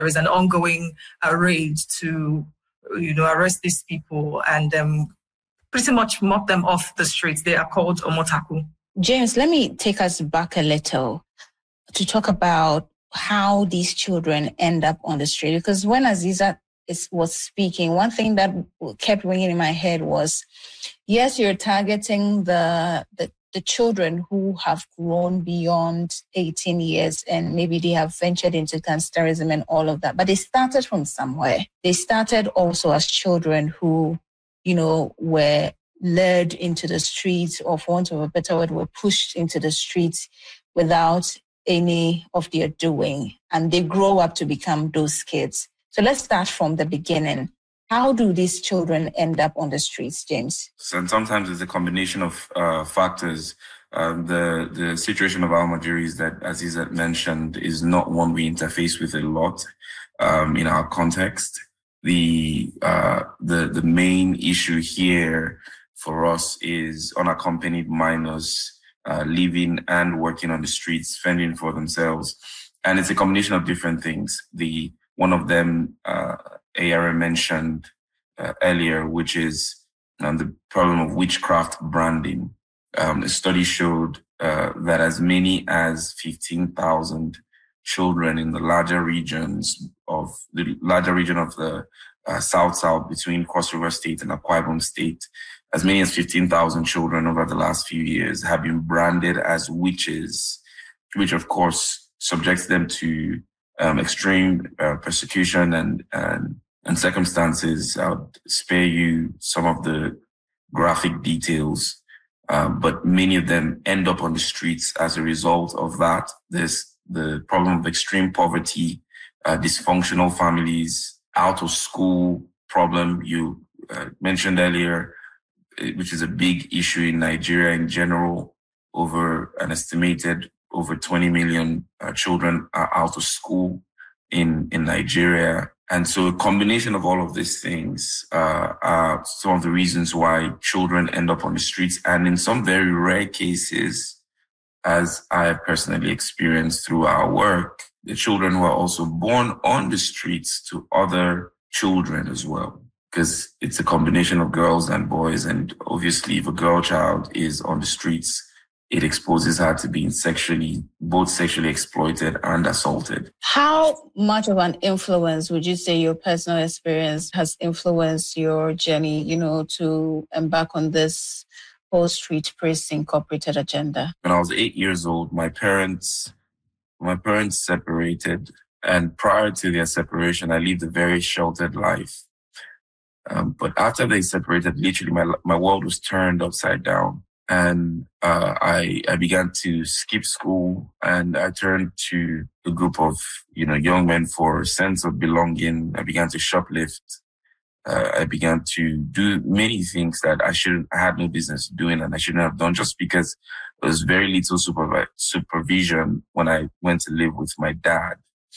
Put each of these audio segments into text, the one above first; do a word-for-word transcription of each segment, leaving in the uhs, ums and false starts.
there is an ongoing uh, raid to, you know, arrest these people and um, pretty much mop them off the streets. They are called Omotaku. James, let me take us back a little to talk about how these children end up on the street. Because when Aziza is, was speaking, one thing that kept ringing in my head was, yes, you're targeting the, the the children who have grown beyond eighteen years and maybe they have ventured into gangsterism and all of that. But they started from somewhere. They started also as children who, you know, were led into the streets, or for want of a better word, were pushed into the streets without any of their doing. And they grow up to become those kids. So let's start from the beginning. How do these children end up on the streets, James? So sometimes it's a combination of uh, factors. Um, the the situation of Almajiris that Aziza mentioned is not one we interface with a lot um, in our context. The uh, the the main issue here for us is unaccompanied minors uh, living and working on the streets, fending for themselves, and it's a combination of different things. The one of them. Uh, A R A mentioned uh, earlier, which is um, the problem of witchcraft branding. Um, a study showed uh, that as many as fifteen thousand children in the larger regions of the larger region of the uh, South-South between Cross River State and Akwa Ibom State, as many as fifteen thousand children over the last few years have been branded as witches, which of course subjects them to Um, extreme uh, persecution and, and and circumstances. I'll spare you some of the graphic details, um, but many of them end up on the streets as a result of that. There's the problem of extreme poverty, uh, dysfunctional families, out of school problem you uh, mentioned earlier, which is a big issue in Nigeria in general. Over an estimated over twenty million uh, children are out of school in, in Nigeria. And so a combination of all of these things uh, are some of the reasons why children end up on the streets. And in some very rare cases, as I have personally experienced through our work, the children who are also born on the streets to other children as well, because it's a combination of girls and boys. And obviously, if a girl child is on the streets, it exposes her to being sexually, both sexually exploited and assaulted. How much of an influence would you say your personal experience has influenced your journey, you know, to embark on this whole street praise incorporated agenda? When I was eight years old, my parents, my parents separated. And prior to their separation, I lived a very sheltered life. Um, but after they separated, literally my my world was turned upside down. And uh, I I began to skip school, and I turned to a group of, you know, young men for a sense of belonging. I began to shoplift. Uh, I began to do many things that I shouldn't, I had no business doing, and I shouldn't have done, just because there was very little supervi- supervision when I went to live with my dad.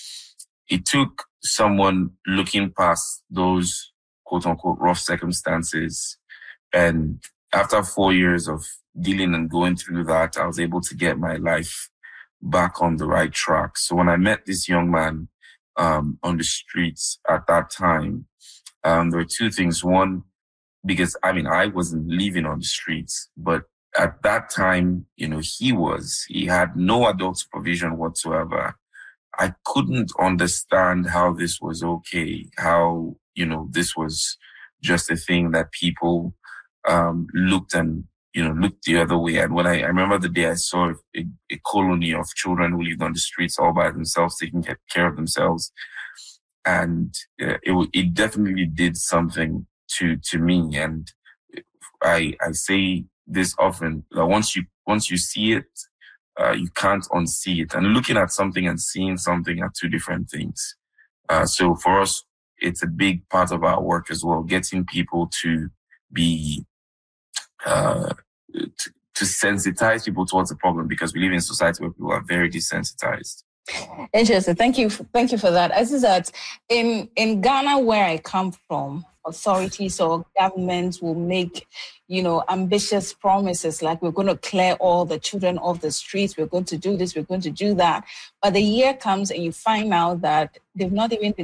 It took someone looking past those quote unquote rough circumstances, and after four years of dealing and going through that, I was able to get my life back on the right track. So when I met this young man um, on the streets at that time, um, there were two things. One, because, I mean, I wasn't living on the streets, but at that time, you know, he was. He had no adult supervision whatsoever. I couldn't understand how this was okay, how, you know, this was just a thing that people um, looked and, you know, looked the other way. And when I, I remember the day I saw a, a colony of children who lived on the streets all by themselves, taking care of themselves. And uh, it, it definitely did something to, to me. And I, I say this often, that once you, once you see it, uh, you can't unsee it. And looking at something and seeing something are two different things. Uh, so for us, it's a big part of our work as well, getting people to be, uh, to, to sensitize people towards the problem, because we live in a society where people are very desensitized. Interesting. Thank you. Thank you for that. As is that in, in Ghana, where I come from, authorities or governments will make, you know, ambitious promises like we're going to clear all the children off the streets, we're going to do this, we're going to do that. But the year comes and you find out that they've not even been